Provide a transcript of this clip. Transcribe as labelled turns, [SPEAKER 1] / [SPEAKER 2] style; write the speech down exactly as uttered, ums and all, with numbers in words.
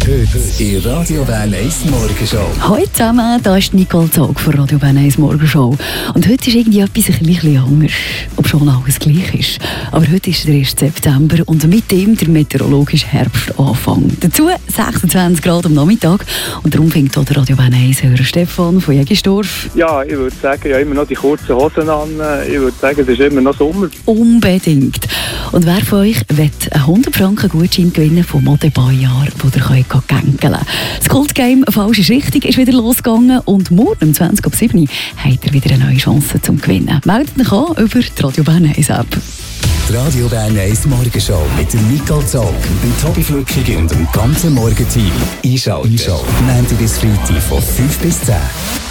[SPEAKER 1] Heute in Radio Bern eins Morgenshow.
[SPEAKER 2] Hallo zusammen, hier ist Nicole Zog von Radio Bern eins Morgenshow. Und heute ist irgendwie etwas ein bisschen anders, ob schon alles gleich ist. Aber heute ist der erste September und mit dem der meteorologische Herbstanfang. Dazu sechsundzwanzig Grad am Nachmittag und darum fängt hier der Radio Bern eins Hörer Stefan von Jägisdorf.
[SPEAKER 3] Ja, ich würde sagen, ja, immer noch die kurzen Hosen an. Ich würde sagen, es ist immer noch Sommer.
[SPEAKER 2] Unbedingt. Und wer von euch will einen hundert Franken Gutschein gewinnen vom Modebaujahr, wo ihr könnt gängeln könnt? Das Kultgame «Falsch ist richtig» ist wieder losgegangen und morgen um zwanzig Uhr sieben habt ihr wieder eine neue Chance zum Gewinnen. Meldet euch an über die Radio Bern eins App.
[SPEAKER 1] Die Radio Bern eins Morgenshow mit dem Nicole Zog, dem Tobi Flückig und dem ganzen Morgenteam. Einschalten. Einschalten. Montag bis Freitag von fünf bis zehn.